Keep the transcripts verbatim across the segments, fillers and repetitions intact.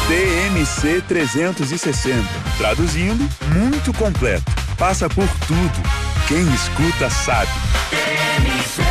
T M C trezentos e sessenta. Traduzindo, muito completo. Passa por tudo. Quem escuta sabe. T M C.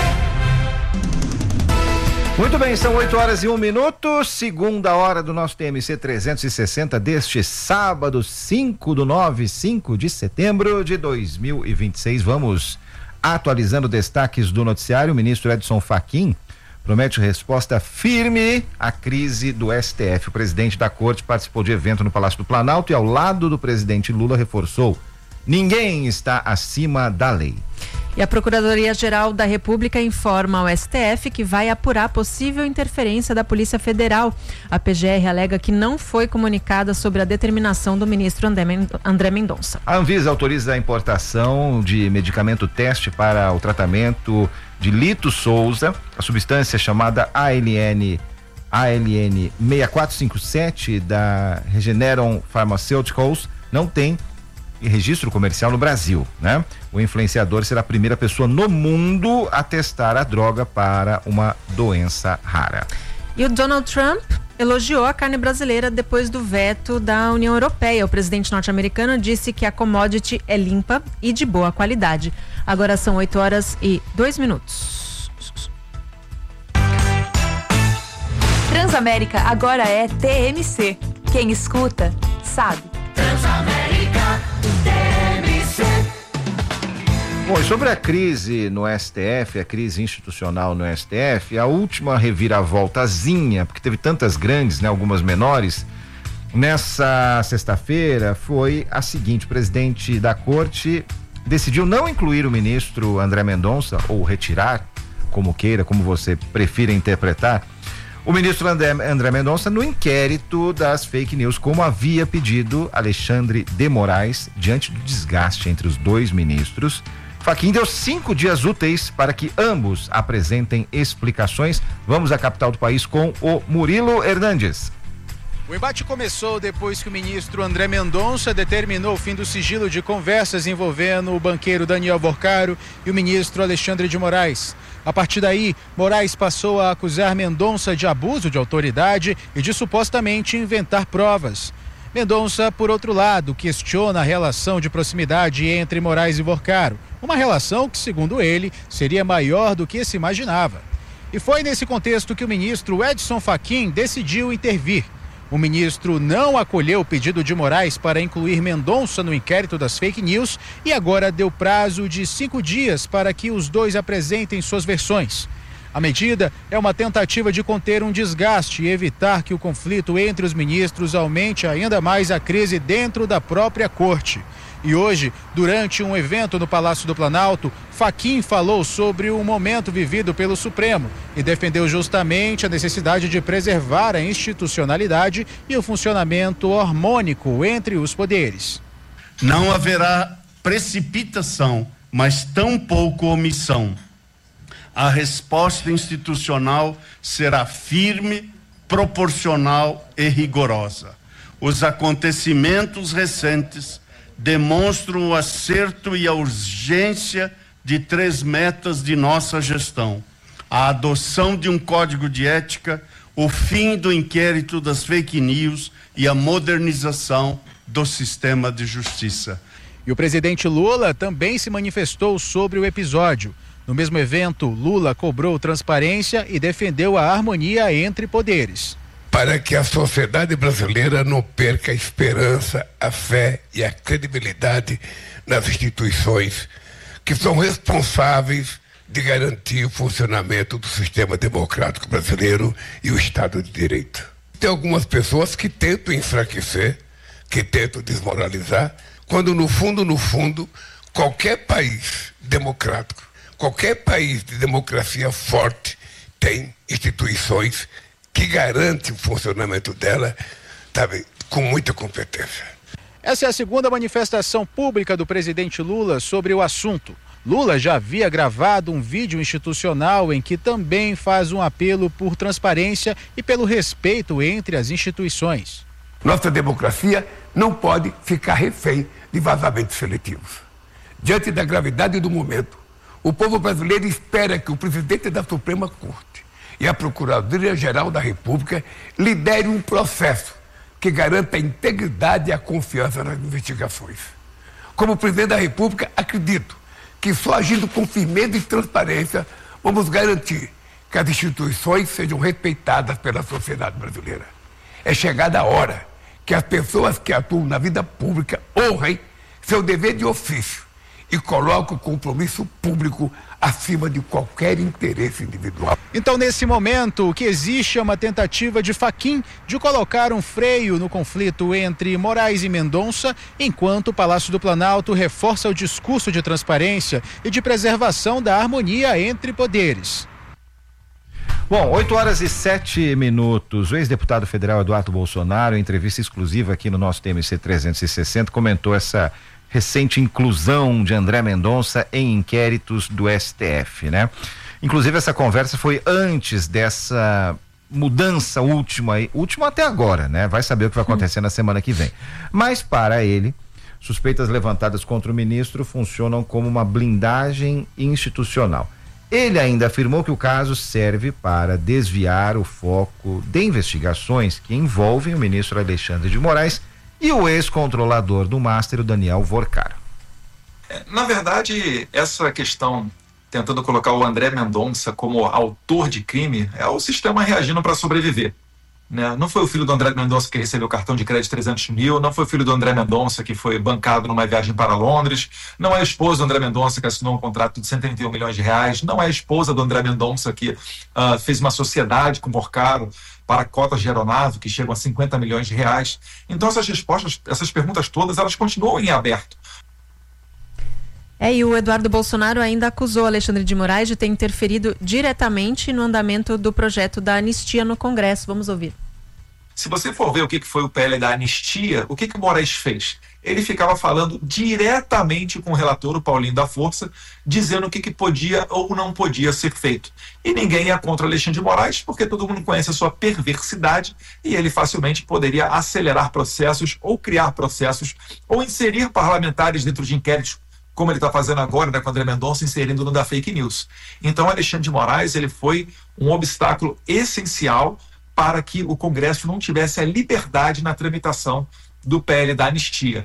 Muito bem, são oito horas e um minuto, segunda hora do nosso T M C trezentos e sessenta deste sábado, cinco do nove, cinco de setembro de dois mil e vinte e seis. Vamos atualizando destaques do noticiário. O ministro Edson Fachin promete resposta firme à crise do S T F. O presidente da corte participou de evento no Palácio do Planalto e ao lado do presidente Lula reforçou: ninguém está acima da lei. E a Procuradoria-Geral da República informa ao S T F que vai apurar possível interferência da Polícia Federal. A P G R alega que não foi comunicada sobre a determinação do ministro André Mendonça. A Anvisa autoriza a importação de medicamento teste para o tratamento de Lito Souza. A substância chamada A L N A L N seis quatro cinco sete da Regeneron Pharmaceuticals não tem registro comercial no Brasil, né? O influenciador será a primeira pessoa no mundo a testar a droga para uma doença rara. E o Donald Trump elogiou a carne brasileira depois do veto da União Europeia. O presidente norte-americano disse que a commodity é limpa e de boa qualidade. Agora são oito horas e dois minutos. Transamérica agora é T M C. Quem escuta, sabe. Transamérica, T M C. Bom, e sobre a crise no S T F, a crise institucional no S T F, a última reviravoltazinha, porque teve tantas grandes, né, algumas menores, nessa sexta-feira foi a seguinte: o presidente da corte decidiu não incluir o ministro André Mendonça, ou retirar, como queira, como você prefira interpretar, o ministro André, André Mendonça no inquérito das fake news, como havia pedido Alexandre de Moraes, diante do desgaste entre os dois ministros. Fachin deu cinco dias úteis para que ambos apresentem explicações. Vamos à capital do país com o Murilo Hernandes. O embate começou depois que o ministro André Mendonça determinou o fim do sigilo de conversas envolvendo o banqueiro Daniel Borcaro e o ministro Alexandre de Moraes. A partir daí, Moraes passou a acusar Mendonça de abuso de autoridade e de supostamente inventar provas. Mendonça, por outro lado, questiona a relação de proximidade entre Moraes e Borcaro, uma relação que, segundo ele, seria maior do que se imaginava. E foi nesse contexto que o ministro Edson Fachin decidiu intervir. O ministro não acolheu o pedido de Moraes para incluir Mendonça no inquérito das fake news e agora deu prazo de cinco dias para que os dois apresentem suas versões. A medida é uma tentativa de conter um desgaste e evitar que o conflito entre os ministros aumente ainda mais a crise dentro da própria corte. E hoje, durante um evento no Palácio do Planalto, Fachin falou sobre o momento vivido pelo Supremo e defendeu justamente a necessidade de preservar a institucionalidade e o funcionamento harmônico entre os poderes. Não haverá precipitação, mas tampouco omissão. A resposta institucional será firme, proporcional e rigorosa. Os acontecimentos recentes demonstram o acerto e a urgência de três metas de nossa gestão: a adoção de um código de ética, o fim do inquérito das fake news e a modernização do sistema de justiça. E o presidente Lula também se manifestou sobre o episódio. No mesmo evento, Lula cobrou transparência e defendeu a harmonia entre poderes. Para que a sociedade brasileira não perca a esperança, a fé e a credibilidade nas instituições que são responsáveis de garantir o funcionamento do sistema democrático brasileiro e o Estado de Direito. Tem algumas pessoas que tentam enfraquecer, que tentam desmoralizar, quando no fundo, no fundo, qualquer país democrático, qualquer país de democracia forte tem instituições que garantem o funcionamento dela, sabe, com muita competência. Essa é a segunda manifestação pública do presidente Lula sobre o assunto. Lula já havia gravado um vídeo institucional em que também faz um apelo por transparência e pelo respeito entre as instituições. Nossa democracia não pode ficar refém de vazamentos seletivos. Diante da gravidade do momento, o povo brasileiro espera que o presidente da Suprema Corte e a Procuradoria-Geral da República lidere um processo que garanta a integridade e a confiança nas investigações. Como presidente da República, acredito que só agindo com firmeza e transparência vamos garantir que as instituições sejam respeitadas pela sociedade brasileira. É chegada a hora que as pessoas que atuam na vida pública honrem seu dever de ofício e coloquem o compromisso público acima de qualquer interesse individual. Então, nesse momento, o que existe é uma tentativa de Fachin de colocar um freio no conflito entre Moraes e Mendonça, enquanto o Palácio do Planalto reforça o discurso de transparência e de preservação da harmonia entre poderes. Bom, oito horas e sete minutos. O ex-deputado federal Eduardo Bolsonaro, em entrevista exclusiva aqui no nosso T M C trezentos e sessenta, comentou essa recente inclusão de André Mendonça em inquéritos do S T F, né? Inclusive, essa conversa foi antes dessa mudança última, última até agora, né? Vai saber o que vai acontecer na semana que vem. Mas, para ele, suspeitas levantadas contra o ministro funcionam como uma blindagem institucional. Ele ainda afirmou que o caso serve para desviar o foco de investigações que envolvem o ministro Alexandre de Moraes e o ex-controlador do Master, o Daniel Vorcaro. Na verdade, essa questão, tentando colocar o André Mendonça como autor de crime, é o sistema reagindo para sobreviver. Né? Não foi o filho do André Mendonça que recebeu cartão de crédito de trezentos mil, não foi o filho do André Mendonça que foi bancado numa viagem para Londres, não é a esposa do André Mendonça que assinou um contrato de cento e trinta e um milhões de reais, não é a esposa do André Mendonça que uh, fez uma sociedade com o Vorcaro para cotas de aeronave que chegam a cinquenta milhões de reais. Então essas respostas, essas perguntas todas, elas continuam em aberto. É, e o Eduardo Bolsonaro ainda acusou Alexandre de Moraes de ter interferido diretamente no andamento do projeto da anistia no Congresso. Vamos ouvir. Se você for ver o que foi o P L da anistia, o que que o Moraes fez? Ele ficava falando diretamente com o relator, o Paulinho da Força, dizendo o que que podia ou não podia ser feito. E ninguém ia contra o Alexandre de Moraes, porque todo mundo conhece a sua perversidade e ele facilmente poderia acelerar processos ou criar processos ou inserir parlamentares dentro de inquéritos, como ele está fazendo agora, né, com o André Mendonça, inserindo no da fake news. Então, Alexandre de Moraes, ele foi um obstáculo essencial para que o Congresso não tivesse a liberdade na tramitação do P L da anistia.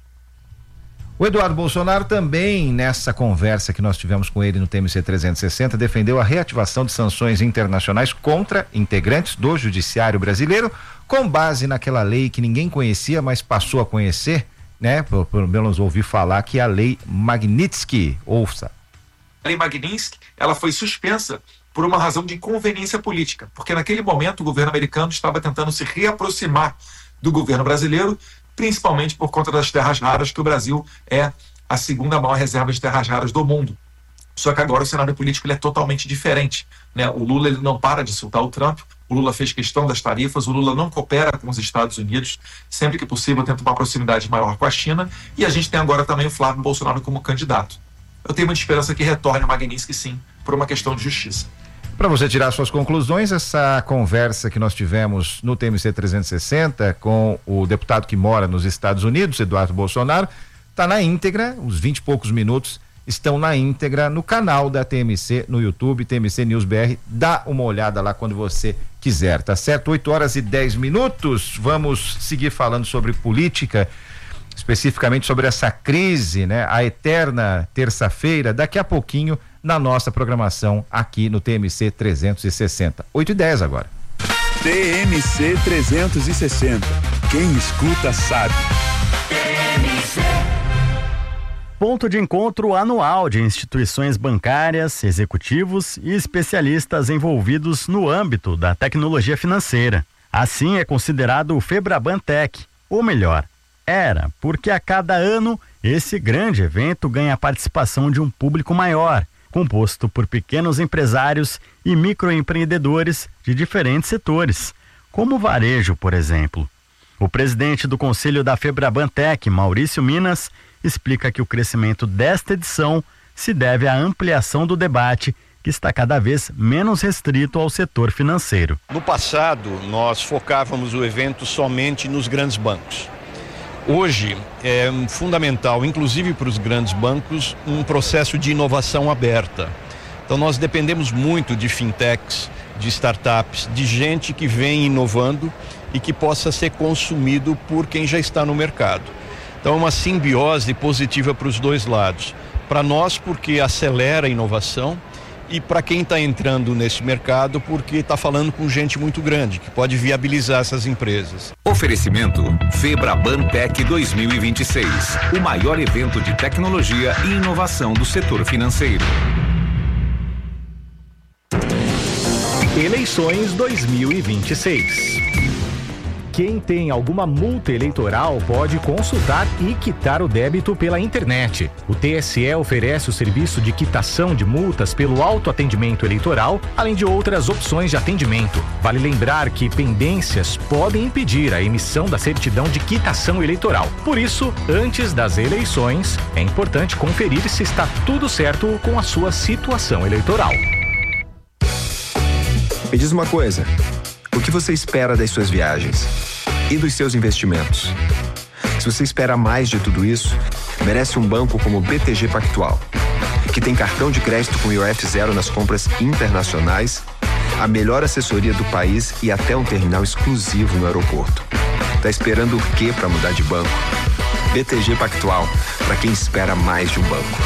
O Eduardo Bolsonaro também, nessa conversa que nós tivemos com ele no T M C trezentos e sessenta, defendeu a reativação de sanções internacionais contra integrantes do Judiciário brasileiro, com base naquela lei que ninguém conhecia, mas passou a conhecer, né? Pelo, pelo menos ouvi falar, que é a Lei Magnitsky. Ouça. A Lei Magnitsky, ela foi suspensa por uma razão de inconveniência política, porque naquele momento o governo americano estava tentando se reaproximar do governo brasileiro, principalmente por conta das terras raras, que o Brasil é a segunda maior reserva de terras raras do mundo. Só que agora o cenário político ele é totalmente diferente, né? O Lula ele não para de soltar o Trump, o Lula fez questão das tarifas, o Lula não coopera com os Estados Unidos, sempre que possível tenta uma proximidade maior com a China, e a gente tem agora também o Flávio Bolsonaro como candidato. Eu tenho muita esperança que retorne o Magnitsky, sim, por uma questão de justiça. Para você tirar suas conclusões, essa conversa que nós tivemos no T M C trezentos e sessenta com o deputado que mora nos Estados Unidos, Eduardo Bolsonaro, está na íntegra, os vinte e poucos minutos estão na íntegra no canal da T M C no YouTube, T M C News B R. Dá uma olhada lá quando você quiser, tá certo? oito horas e dez minutos. Vamos seguir falando sobre política, especificamente sobre essa crise, né? A eterna terça-feira, daqui a pouquinho na nossa programação aqui no T M C trezentos e sessenta. oito e dez agora. T M C trezentos e sessenta. Quem escuta sabe. T M C. Ponto de encontro anual de instituições bancárias, executivos e especialistas envolvidos no âmbito da tecnologia financeira. Assim é considerado o FEBRABAN-Tech, ou melhor, era, porque a cada ano esse grande evento ganha a participação de um público maior, composto por pequenos empresários e microempreendedores de diferentes setores, como o varejo, por exemplo. O presidente do Conselho da FEBRABAN-Tech, Maurício Minas, explica que o crescimento desta edição se deve à ampliação do debate, que está cada vez menos restrito ao setor financeiro. No passado, nós focávamos o evento somente nos grandes bancos. Hoje é fundamental, inclusive para os grandes bancos, um processo de inovação aberta. Então nós dependemos muito de fintechs, de startups, de gente que vem inovando e que possa ser consumido por quem já está no mercado. Então, é uma simbiose positiva para os dois lados. Para nós, porque acelera a inovação, e para quem está entrando nesse mercado, porque está falando com gente muito grande, que pode viabilizar essas empresas. Oferecimento Febraban Tech dois mil e vinte e seis, o maior evento de tecnologia e inovação do setor financeiro. Eleições dois mil e vinte e seis. Quem tem alguma multa eleitoral pode consultar e quitar o débito pela internet. O T S E oferece o serviço de quitação de multas pelo autoatendimento eleitoral, além de outras opções de atendimento. Vale lembrar que pendências podem impedir a emissão da certidão de quitação eleitoral. Por isso, antes das eleições, é importante conferir se está tudo certo com a sua situação eleitoral. Me diz uma coisa, o que você espera das suas viagens? E dos seus investimentos? Se você espera mais de tudo isso, merece um banco como o B T G Pactual, que tem cartão de crédito com I O F zero nas compras internacionais, a melhor assessoria do país e até um terminal exclusivo no aeroporto. Tá esperando o quê para mudar de banco? B T G Pactual, para quem espera mais de um banco.